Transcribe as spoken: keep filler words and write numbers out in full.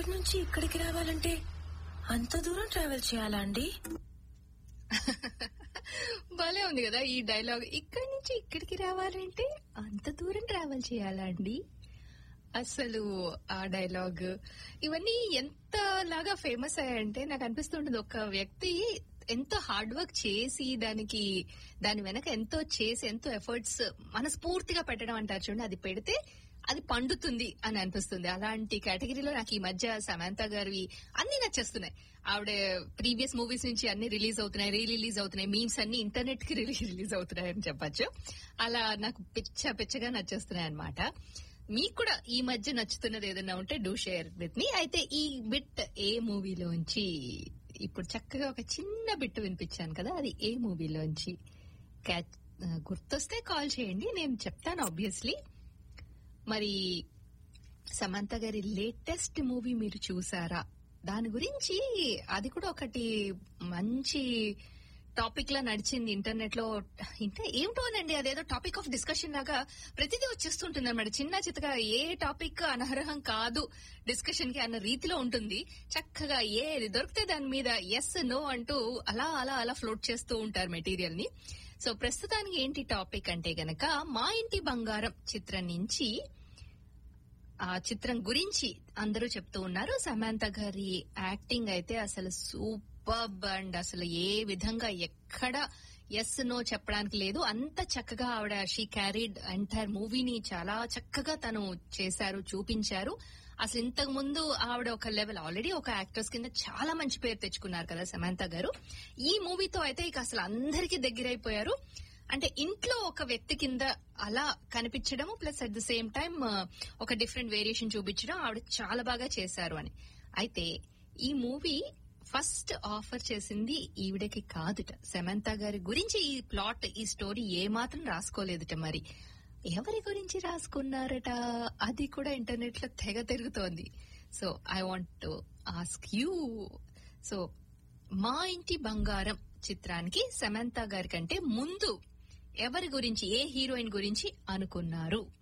అక్కడి నుంచి ఇక్కడికి రావాలంటే అంత దూరం ట్రావెల్ చేయాలా అండి? భలే ఉంది కదా ఈ డైలాగ్. ఇక్కడి నుంచి ఇక్కడికి రావాలంటే అంత దూరం ట్రావెల్ చేయాలా అండి? అసలు ఆ డైలాగ్ ఇవన్నీ ఎంతలాగా ఫేమస్ అయ్యాయంటే నాకు అనిపిస్తుంటుంది ఒక వ్యక్తి ఎంతో హార్డ్ వర్క్ చేసి దానికి దాని వెనక ఎంతో చేసి ఎంతో ఎఫర్ట్స్ మనస్ఫూర్తిగా పెట్టడం అంటారు చూడండి, అది పెడితే అది పండుతుంది అని అనిపిస్తుంది. అలాంటి కేటగిరీలో నాకు ఈ మధ్య సమంత గారివి అన్ని నచ్చేస్తున్నాయి. ఆవిడ ప్రీవియస్ మూవీస్ నుంచి అన్ని రిలీజ్ అవుతున్నాయి, రీ రిలీజ్ అవుతున్నాయి, మీమ్స్ అన్ని ఇంటర్నెట్ కి రిలీజ్ అవుతున్నాయి అని చెప్పచ్చు. అలా నాకు పిచ్చ పిచ్చగా నచ్చేస్తున్నాయి అనమాట. మీకు కూడా ఈ మధ్య నచ్చుతున్నది ఏదైనా ఉంటే డూ షేర్ విత్ మీ. అయితే ఈ బిట్ ఏ మూవీలోంచి ఇప్పుడు చక్కగా ఒక చిన్న బిట్ వినిపించాను కదా, అది ఏ మూవీలోంచి క్యాచ్ గుర్తొస్తే కాల్ చేయండి, నేను చెప్తాను ఆబ్వియస్లీ. మరి సమంత గారి లేటెస్ట్ మూవీ మీరు చూసారా? దాని గురించి అది కూడా ఒకటి మంచి టాపిక్ లా నడిచింది ఇంటర్నెట్ లో. ఇంకా ఏమిటోనండి, అదేదో టాపిక్ ఆఫ్ డిస్కషన్ లాగా ప్రతిదీ వచ్చేస్తుంటుంది అనమాట. చిన్న చిత్తగా ఏ టాపిక్ అనర్హం కాదు డిస్కషన్ కి అన్న రీతిలో ఉంటుంది. చక్కగా ఏది దొరికితే దాని మీద ఎస్ నో అంటూ అలా అలా అలా ఫ్లోట్ చేస్తూ ఉంటారు మెటీరియల్ ని. సో ప్రస్తుతానికి ఏంటి టాపిక్ అంటే గనక మా ఇంటి బంగారం చిత్రం నుంచి ఆ చిత్రం గురించి అందరూ చెప్తూ ఉన్నారు. సమంత గారి యాక్టింగ్ అయితే అసలు సూపర్బ్ అండ్ అసలు ఏ విధంగా ఎక్కడ ఎస్ నో చెప్పడానికి లేదు. అంత చక్కగా ఆవిడ షీ క్యారీడ్ ఎంటైర్ మూవీని చాలా చక్కగా తను చేశారు, చూపించారు. అసలు ఇంతకు ముందు ఆవిడ ఒక లెవెల్ ఆల్రెడీ ఒక యాక్టర్స్ కింద చాలా మంచి పేరు తెచ్చుకున్నారు కదా సమంత గారు. ఈ మూవీతో అయితే ఇక అసలు అందరికీ దగ్గరైపోయారు. అంటే ఇంట్లో ఒక వ్యక్తి కింద అలా కనిపించడము plus at the same time ఒక డిఫరెంట్ వేరియేషన్ చూపించడం ఆవిడ చాలా బాగా చేశారు అని. అయితే ఈ మూవీ ఫస్ట్ ఆఫర్ చేసింది ఈవిడకి కాదుట, సమంత గారి గురించి ఈ ప్లాట్ ఈ స్టోరీ ఏ మాత్రం రాసుకోలేదుట. మరి ఎవరి గురించి రాసుకున్నారట అది కూడా ఇంటర్నెట్ లో తెగ తిరుగుతోంది. So I want to ask you, so మా ఇంటి బంగారం చిత్రానికి సమంత గారి కంటే ముందు ఎవరి గురించి, ఏ హీరోయిన్ గురించి అనుకున్నారు?